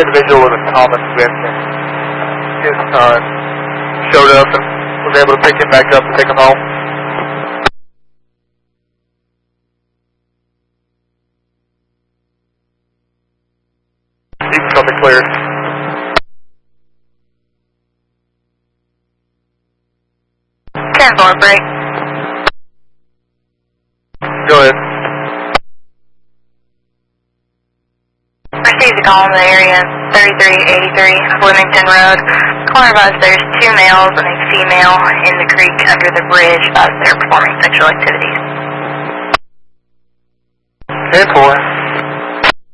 individual with a common Vincent. His son showed up and was able to pick him back up and take him home. You can come to clear. Careful, break. Go ahead. Received a call in the area, 3383 Bloomington Road. Caller advised there's 2 males and a female in the creek under the bridge as they're performing sexual activities. 10-4.